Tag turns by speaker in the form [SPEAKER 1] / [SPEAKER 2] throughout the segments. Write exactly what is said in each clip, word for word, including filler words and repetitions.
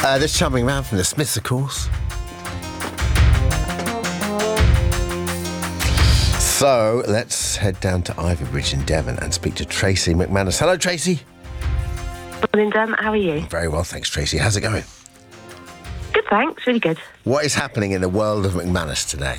[SPEAKER 1] Uh, this charming man from the Smiths, of course. So let's head down to Ivybridge in Devon and speak to Tracy McManus. Hello, Tracy.
[SPEAKER 2] Morning, Dem. How are you?
[SPEAKER 1] Very well, thanks, Tracy. How's it going?
[SPEAKER 2] Good, thanks. Really good.
[SPEAKER 1] What is happening in the world of McManus today?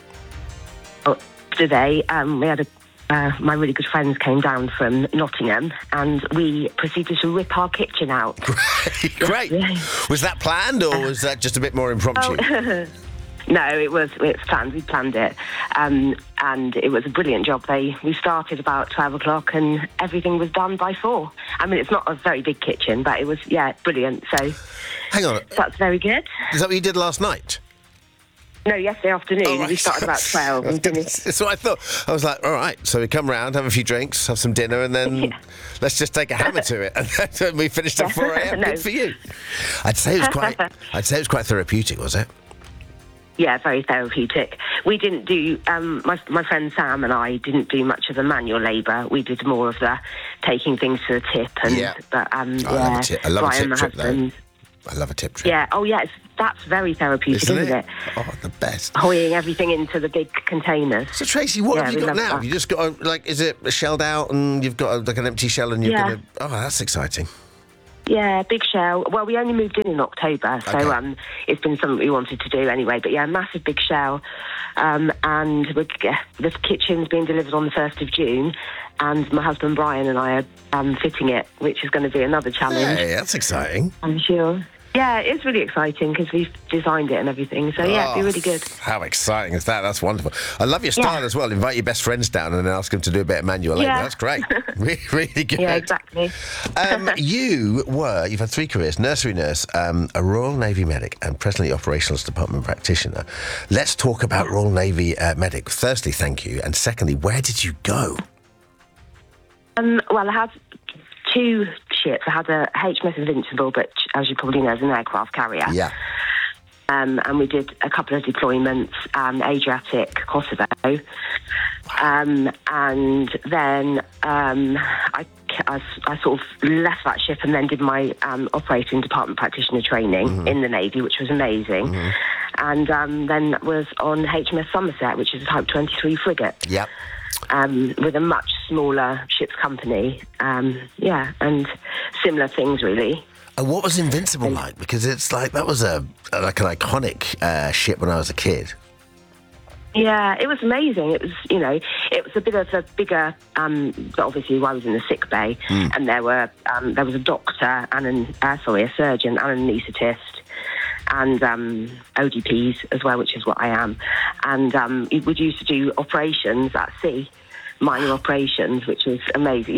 [SPEAKER 2] Well, today, um, we had a, uh, my really good friends came down from Nottingham, and we proceeded to rip our kitchen out.
[SPEAKER 1] Great. Was that planned, or was that just a bit more impromptu?
[SPEAKER 2] Oh, no, it was it was planned. We planned it, um, and it was a brilliant job. They we started about twelve o'clock, and everything was done by four. I mean, it's not a very big kitchen, but it was yeah, brilliant. So,
[SPEAKER 1] hang on,
[SPEAKER 2] that's very good.
[SPEAKER 1] Is that what you did last night?
[SPEAKER 2] No, yesterday afternoon.
[SPEAKER 1] Oh, right.
[SPEAKER 2] We started about twelve and finished.
[SPEAKER 1] That's what I thought. I was like, all right, so we come round, have a few drinks, have some dinner, and then
[SPEAKER 2] Yeah.
[SPEAKER 1] let's just take a hammer to it. And then we finished at four a.m.
[SPEAKER 2] No.
[SPEAKER 1] Good for you. I'd say it was quite. I'd say it was quite therapeutic, was it?
[SPEAKER 2] Yeah, very therapeutic. We didn't do, um, my, my friend Sam and I didn't do much of the manual labour. We did more of the taking things to the tip. And,
[SPEAKER 1] Yeah.
[SPEAKER 2] But, um,
[SPEAKER 1] I
[SPEAKER 2] yeah,
[SPEAKER 1] love a tip. I love a
[SPEAKER 2] Brian,
[SPEAKER 1] tip
[SPEAKER 2] my
[SPEAKER 1] trip, though.
[SPEAKER 2] husband.
[SPEAKER 1] I love a tip trip.
[SPEAKER 2] Yeah, oh yeah, it's, that's very therapeutic,
[SPEAKER 1] Isn't,
[SPEAKER 2] isn't,
[SPEAKER 1] it?
[SPEAKER 2] it?
[SPEAKER 1] Oh, the best.
[SPEAKER 2] Hoying everything into the big containers.
[SPEAKER 1] So, Tracy, what
[SPEAKER 2] Yeah,
[SPEAKER 1] have you
[SPEAKER 2] we
[SPEAKER 1] got
[SPEAKER 2] love
[SPEAKER 1] now?
[SPEAKER 2] that.
[SPEAKER 1] You just got, a, like, is it shelled out and you've got, a, like, an empty shell and you're
[SPEAKER 2] Yeah.
[SPEAKER 1] going to... Oh, that's exciting.
[SPEAKER 2] Yeah, big shell. Well, we only moved in in October, so
[SPEAKER 1] Okay.
[SPEAKER 2] um, it's been something we wanted to do anyway. But yeah, massive big shell. Um, and we're, yeah, the kitchen's being delivered on the first of June, and my husband Brian and I are um, fitting it, which is going to be another challenge,
[SPEAKER 1] Hey, that's exciting.
[SPEAKER 2] I'm sure. Yeah, it's really exciting because we've designed it and everything. So yeah, it'd be really good.
[SPEAKER 1] How exciting is that? That's wonderful. I love your style
[SPEAKER 2] Yeah.
[SPEAKER 1] as well. Invite your best friends down and then ask them to do a bit of manual labour.
[SPEAKER 2] Yeah.
[SPEAKER 1] That's great. Really, really good.
[SPEAKER 2] Yeah, exactly.
[SPEAKER 1] Um, you were, you've had three careers, nursery nurse, um, a Royal Navy medic and presently operations department practitioner. Let's talk about Royal Navy uh, medic. Firstly, thank you. And secondly, where did you go?
[SPEAKER 2] Um, well, I had two ships. I had a H M S Invincible, but as you probably know, is an aircraft carrier.
[SPEAKER 1] Yeah.
[SPEAKER 2] Um, and we did a couple of deployments, um, Adriatic, Kosovo. Um, and then um, I, I, I sort of left that ship and then did my um, operating department practitioner training
[SPEAKER 1] Mm-hmm.
[SPEAKER 2] in the Navy, which was amazing. Mm-hmm. And um, then was on H M S Somerset, which is a Type twenty-three frigate.
[SPEAKER 1] Yep.
[SPEAKER 2] Um, with a much smaller ship's company. Um, yeah, and similar things, really.
[SPEAKER 1] And what was Invincible like? Because it's like, that was a like an iconic uh, ship when I was a kid.
[SPEAKER 2] Yeah, it was amazing. It was, you know, it was a bit of a bigger. Um, but obviously, I was in the sick bay,
[SPEAKER 1] Mm.
[SPEAKER 2] and there were um, there was a doctor and an uh, sorry, a surgeon and an anaesthetist, and um, O D Ps as well, which is what I am. And um, we used to do operations at sea, minor operations, which was amazing.